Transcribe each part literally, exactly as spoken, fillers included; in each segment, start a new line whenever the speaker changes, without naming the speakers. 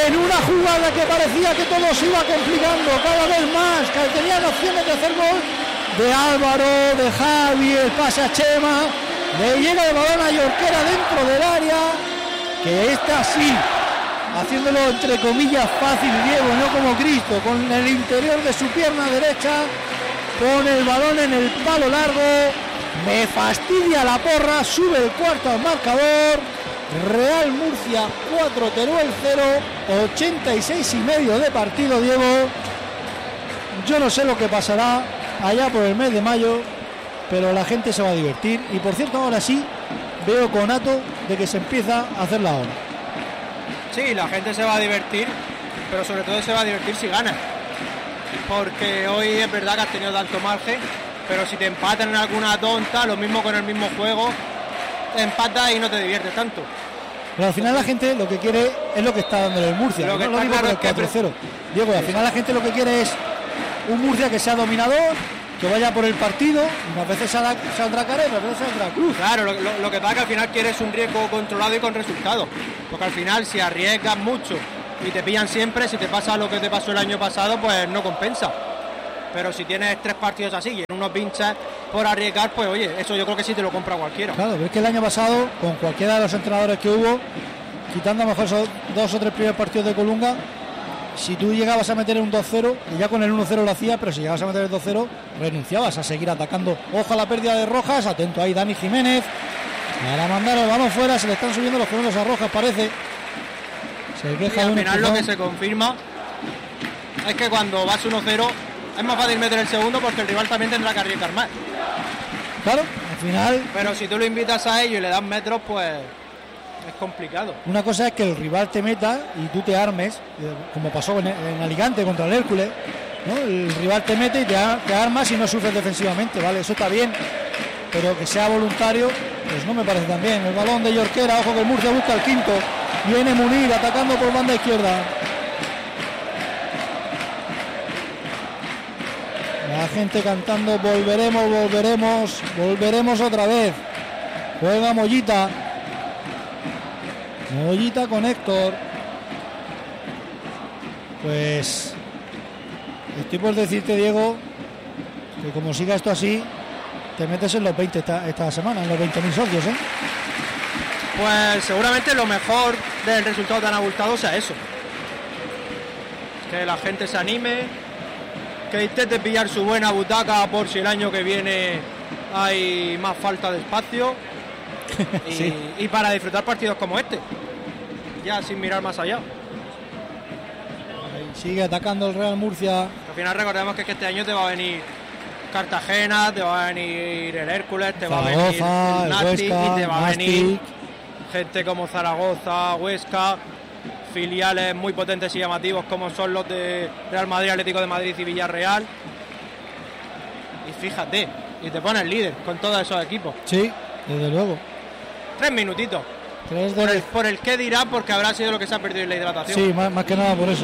en una jugada que parecía que todo se iba complicando cada vez más, que tenían opciones de hacer gol, de Álvaro, de Javi, el pase a Chema, le llega el balón a Jorquera dentro del área, que está así, haciéndolo entre comillas fácil Diego, no como Cristo, con el interior de su pierna derecha, con el balón en el palo largo, me fastidia la porra, sube el cuarto al marcador, Real Murcia cuatro, Teruel cero, ochenta y seis y medio de partido, Diego. Yo no sé lo que pasará allá por el mes de mayo, pero la gente se va a divertir, y por cierto ahora sí veo conato de que se empieza a hacer la hora.
Sí, la gente se va a divertir, pero sobre todo se va a divertir si gana, porque hoy es verdad que has tenido tanto margen, pero si te empatan en alguna tonta, lo mismo con el mismo juego, te empatas y no te diviertes tanto.
Pero al final la gente lo que quiere es lo que está dando el Murcia,
lo que
no lo digo
claro
por el
es que
cuatro cero. Diego, al final la gente lo que quiere es un Murcia que sea dominador, que vaya por el partido, unas veces saldrá Carey, otras veces saldrá Cruz.
Claro, lo, lo, lo que pasa es que al final quieres un riesgo controlado y con resultados, porque al final si arriesgas mucho y te pillan siempre, si te pasa lo que te pasó el año pasado, pues no compensa. Pero si tienes tres partidos así y en unos pinchas por arriesgar, pues oye, eso yo creo que sí te lo compra cualquiera.
Claro, pero es que el año pasado, con cualquiera de los entrenadores que hubo, quitando a lo mejor esos dos o tres primeros partidos de Colunga, si tú llegabas a meter un dos cero, y ya con el uno cero lo hacía, pero si llegabas a meter el dos cero, renunciabas a seguir atacando. Ojo a la pérdida de Rojas, atento ahí Dani Jiménez, para mandar el balón fuera, se le están subiendo los colores a Rojas, parece. Se queja
y
de
al
un
final
empujón.
Lo que se confirma es que cuando vas uno cero es más fácil meter el segundo, porque el rival también tendrá que arriesgar más.
Claro, al final.
Pero si tú lo invitas a ello y le das metros, pues es complicado.
Una cosa es que el rival te meta y tú te armes, como pasó en, en Alicante contra el Hércules, ¿no? El rival te mete y te, te armas y no sufres defensivamente, ¿vale? Eso está bien, pero que sea voluntario, pues no me parece tan bien. El balón de Jorquera, ojo que el Murcia busca el quinto, viene Munir atacando por banda izquierda. La gente cantando volveremos, volveremos, volveremos otra vez. Juega Mollita. Mollita con Héctor. Pues estoy por decirte, Diego, que como siga esto así, te metes en los veinte esta, esta semana, en los veinte mil socios, ¿eh?
Pues seguramente lo mejor del resultado tan abultado sea eso. Que la gente se anime, que intente pillar su buena butaca por si el año que viene hay más falta de espacio. Y, sí. y para disfrutar partidos como este, ya sin mirar más allá.
Sigue atacando el Real Murcia.
Al final recordemos que, que este año te va a venir Cartagena, te va a venir el Hércules, te
Zaragoza,
va a venir el Nastic,
Huesca,
y te va a
Nastic.
venir gente como Zaragoza, Huesca, filiales muy potentes y llamativos como son los de Real Madrid, Atlético de Madrid y Villarreal. Y fíjate, y te pones líder con todos esos equipos.
Sí, desde luego.
Tres minutitos.
Tres de...
por, el, por el que dirá, porque habrá sido lo que se ha perdido en la hidratación.
Sí, más, más que nada por eso.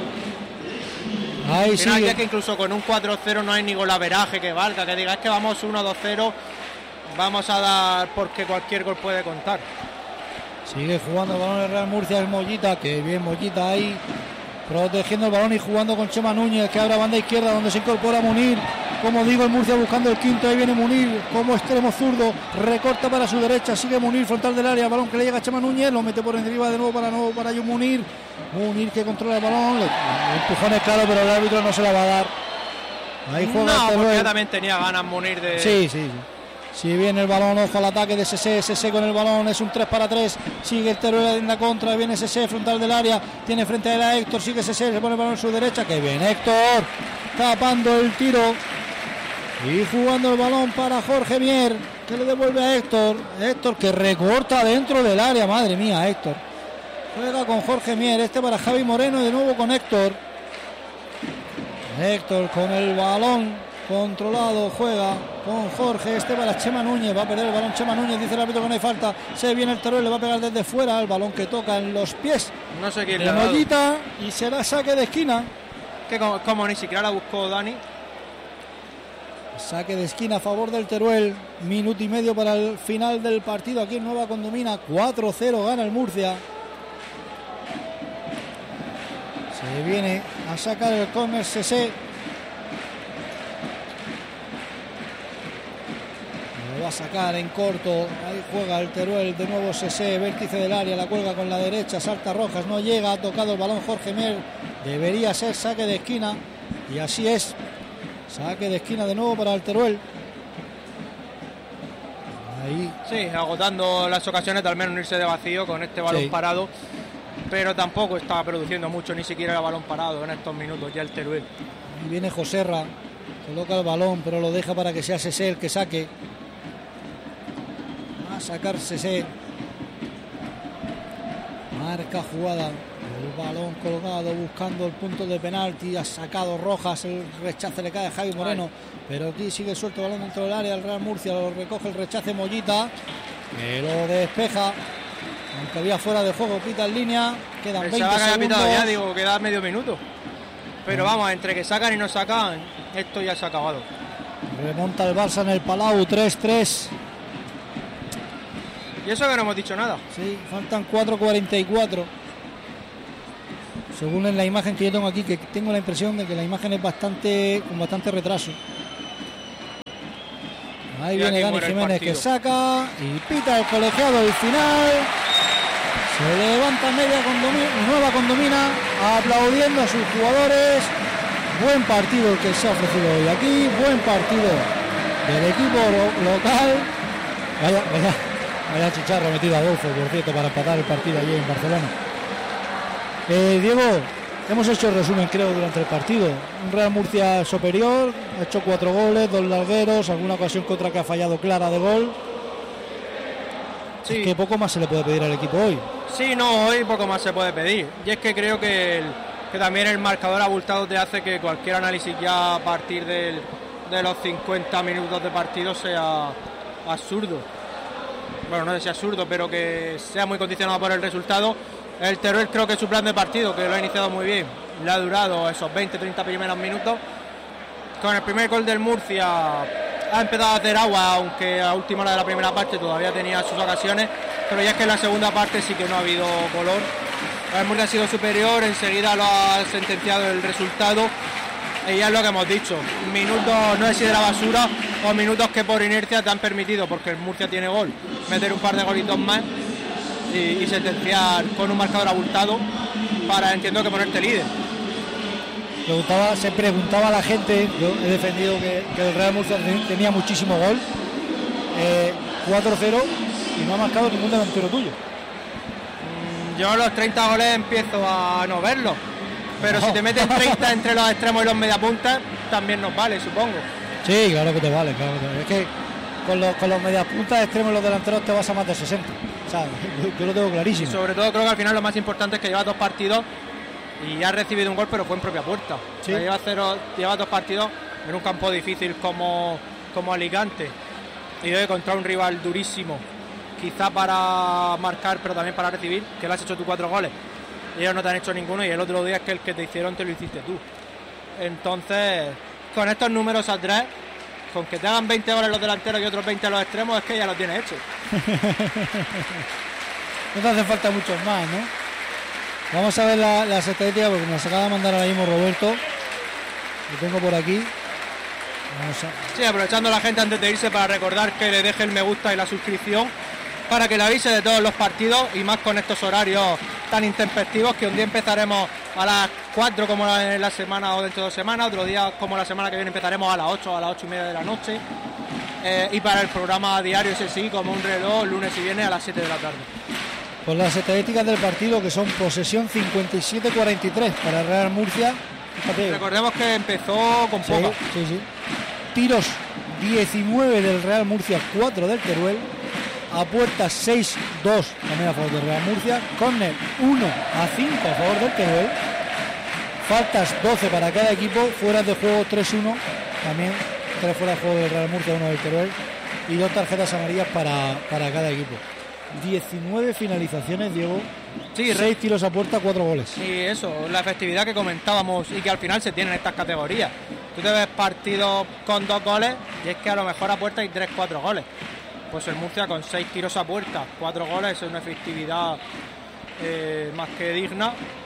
Ahí sí.
Ya que incluso con un cuatro cero no hay ni golaveraje que valga, que digas que vamos uno dos cero, vamos a dar porque cualquier gol puede contar.
Sigue jugando el balón el Real Murcia, el Mollita, que bien Mollita ahí, protegiendo el balón y jugando con Chema Núñez, que abre banda izquierda donde se incorpora Munir. Como digo, el Murcia buscando el quinto, ahí viene Munir como extremo zurdo, recorta para su derecha, sigue Munir frontal del área, balón que le llega a Chema Núñez, lo mete por encima de nuevo para nuevo para Jun Munir. Munir que controla el balón, el empujón es claro, pero el árbitro no se la va a dar. Ahí juega
no,
el
porque ya también tenía ganas Munir de...
Sí, sí, sí. Si viene el balón, ojo al ataque de Sese, Sese con el balón, es un tres para tres, sigue el Teruel en la contra, viene Sese frontal del área, tiene frente a él a Héctor, sigue Sese, se pone el balón en su derecha, que bien Héctor, tapando el tiro y jugando el balón para Jorge Mier, que le devuelve a Héctor, Héctor que recorta dentro del área, madre mía Héctor, juega con Jorge Mier, este para Javi Moreno y de nuevo con Héctor, Héctor con el balón controlado, juega con Jorge, este para Chema Núñez, va a perder el balón Chema Núñez, dice el árbitro que no hay falta, se viene el Teruel, le va a pegar desde fuera, el balón que toca en los pies
no sé quién
de
le ha dado.
Mollita y será saque de esquina,
que como, como ni siquiera la buscó Dani.
saque de esquina a favor del Teruel, minuto y medio para el final del partido aquí en Nueva Condomina, cuatro cero gana el Murcia. Se viene a sacar el córner Sese. Lo va a sacar en corto. Ahí juega el Teruel. De nuevo Sese, vértice del área. La cuelga con la derecha. Salta Rojas. No llega. Ha tocado el balón Jorge Mer. Debería ser saque de esquina. Y así es. Saque de esquina de nuevo para el Teruel. Ahí.
Sí, agotando las ocasiones de al menos irse de vacío con este balón sí. parado. Pero tampoco estaba produciendo mucho, ni siquiera el balón parado en estos minutos ya el Teruel.
Y viene Joserra, coloca el balón, pero lo deja para que sea Sese el que saque. Va a sacar Sese. Marca jugada. El balón colgado buscando el punto de penalti. Ha sacado Rojas. El rechace le cae a Javi Moreno. Pero aquí sigue suelto el balón dentro del área. El Real Murcia lo recoge el rechace Mollita. Que lo despeja. Aunque había fuera de juego, pita en línea. Quedan veinte segundos.
Pitado ya, digo, queda medio minuto. Pero vamos, entre que sacan y no sacan, esto ya se ha acabado.
Remonta el Barça en el Palau, tres tres.
Y eso que no hemos dicho nada.
Sí, faltan cuatro cuarenta y cuatro. Según en la imagen que yo tengo aquí, que tengo la impresión de que la imagen es bastante con bastante retraso. Ahí y viene Dani Jiménez que saca y pita el colegiado el final. Se levanta media condomina, nueva condomina, aplaudiendo a sus jugadores. Buen partido el que se ha ofrecido hoy aquí. Buen partido del equipo lo, local. Vaya, vaya, vaya chicharro metido a Adolfo, por cierto, para empatar el partido allí en Barcelona. Eh, Diego, hemos hecho el resumen creo durante el partido. Un Real Murcia superior, ha hecho cuatro goles, dos largueros, alguna ocasión contra que ha fallado clara de gol. Sí. Es que poco más se le puede pedir al equipo hoy.
Sí, no, hoy poco más se puede pedir. Y es que creo que, el, que también el marcador abultado te hace que cualquier análisis ya a partir del, de los cincuenta minutos de partido sea absurdo. Bueno, no sé si absurdo, pero que sea muy condicionado por el resultado. El Teruel creo que su plan de partido, que lo ha iniciado muy bien, le ha durado esos veinte treinta primeros minutos. Con el primer gol del Murcia ha empezado a hacer agua, aunque a última hora de la primera parte todavía tenía sus ocasiones, pero ya es que en la segunda parte sí que no ha habido color. El Murcia ha sido superior, enseguida lo ha sentenciado el resultado, y ya es lo que hemos dicho, minutos, no sé si de la basura, o minutos que por inercia te han permitido, porque el Murcia tiene gol, meter un par de golitos más y, y sentenciar con un marcador abultado para, entiendo, que ponerte líder.
Preguntaba, se preguntaba a la gente, yo he defendido que, que el Real Murcia tenía muchísimo gol, eh, cuatro cero y no ha marcado ningún delantero tuyo.
Yo los treinta goles empiezo a no verlos, pero no. Si te meten treinta entre los extremos y los mediapuntas también nos vale, supongo.
Sí, claro que te vale, claro que te vale. Es que con los, con los mediapuntas extremos y los delanteros te vas a más de sesenta, ¿sabes? Yo, yo lo tengo clarísimo.
Y sobre todo creo que al final lo más importante es que llevas dos partidos y ha recibido un gol, pero fue en propia puerta. ¿Sí? O sea, lleva, cero, lleva dos partidos en un campo difícil como, como Alicante y hoy contra un rival durísimo, quizá para marcar pero también para recibir, que le has hecho tú cuatro goles y ellos no te han hecho ninguno, y el otro día es que el que te hicieron te lo hiciste tú. Entonces, con estos números a tres, con que te hagan veinte goles los delanteros y otros veinte los extremos, es que ya lo tienes hecho.
No te hace falta muchos más, ¿no? Vamos a ver la, las estadísticas, porque nos acaba de mandar ahora mismo Roberto. Lo tengo por aquí. Vamos a...
Sí, aprovechando la gente antes de irse para recordar que le deje el me gusta y la suscripción para que le avise de todos los partidos, y más con estos horarios tan intempestivos, que un día empezaremos a las cuatro como en la semana o dentro de dos semanas, otro día como la semana que viene empezaremos a las ocho, a las ocho y media de la noche, eh, y para el programa diario ese sí, como un reloj, lunes y viernes a las siete de la tarde.
Pues las estadísticas del partido, que son posesión cincuenta y siete cuarenta y tres para el Real Murcia. Fíjate.
Recordemos que empezó con
sí,
poca.
Sí, sí. Tiros diecinueve del Real Murcia, cuatro del Teruel. A puerta seis dos también a favor del Real Murcia. Córner uno a cinco a favor del Teruel. Faltas doce para cada equipo. Fuera de juego tres uno. También tres fuera de juego del Real Murcia, uno del Teruel. Y dos tarjetas amarillas para, para cada equipo. diecinueve finalizaciones, Diego.
Sí,
seis tiros a puerta, cuatro goles.
Sí, eso, la efectividad que comentábamos y que al final se tiene en estas categorías. Tú te ves partidos con dos goles y es que a lo mejor a puerta hay tres, cuatro goles. Pues el Murcia con seis tiros a puerta, cuatro goles, es una efectividad eh, más que digna.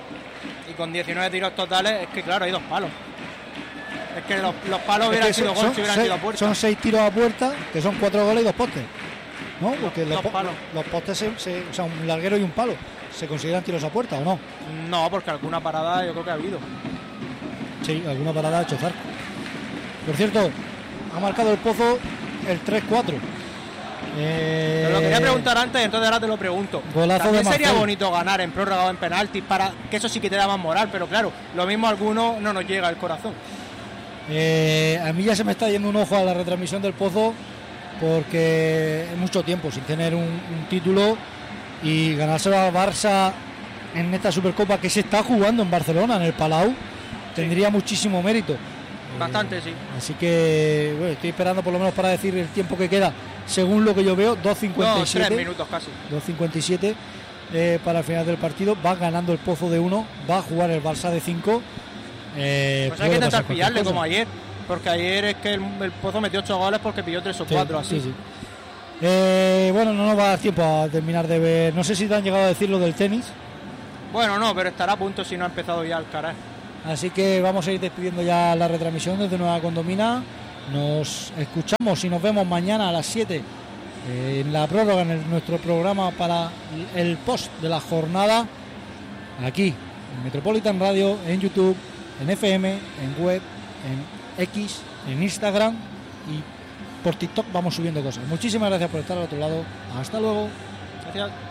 Y con diecinueve tiros totales, es que claro, hay dos palos. Es que los, los palos hubieran
Es que
sido
son,
gol si hubieran
seis,
sido a puerta.
son seis tiros a puerta, que son cuatro goles y dos postes. ¿No? Porque
Dos
los, po-
palos.
los postes, se, se- o sea, un larguero y un palo, ¿se consideran tiros a puerta o no?
No, porque alguna parada yo creo que ha habido.
Sí, alguna parada ha hecho Zarco. Por cierto, ha marcado el Pozo el tres cuatro. Eh,
Te lo quería preguntar antes y entonces ahora te lo pregunto.
Golazo
También
de
sería
Marcel.
bonito ganar en prórroga o en penaltis, para que eso sí que te da más moral, pero claro, lo mismo a algunos no nos llega al corazón.
Eh, a mí ya se me está yendo un ojo a la retransmisión del Pozo, porque es mucho tiempo sin tener un, un título y ganárselo al Barça en esta Supercopa que se está jugando en Barcelona, en el Palau, tendría muchísimo mérito.
Bastante, sí.
Así que bueno, estoy esperando por lo menos para decir el tiempo que queda, según lo que yo veo, dos cincuenta
No,
y siete.
tres minutos casi.
dos cincuenta y siete eh, para el final del partido. Va ganando el Pozo de uno, va a jugar el Barça de cinco. Eh,
Pues hay
puede
que intentar
pasar cualquier
pillarle
cosa.
como ayer, porque ayer es que el, el Pozo metió ocho goles porque pilló tres o
Sí,
cuatro, así.
sí, sí. Eh, bueno, no nos va a dar tiempo a terminar de ver. No sé si te han llegado a decir lo del tenis.
Bueno, no, pero estará a punto si no ha empezado ya el caray.
Así que vamos a ir despidiendo ya la retransmisión desde Nueva Condomina. Nos escuchamos y nos vemos mañana a las siete eh, en la prórroga, en el- nuestro programa para el post de la jornada, aquí en Metropolitan Radio, en YouTube, en F M, en web, en X, en Instagram y por TikTok vamos subiendo cosas. Muchísimas gracias por estar al otro lado. Hasta luego.
Gracias.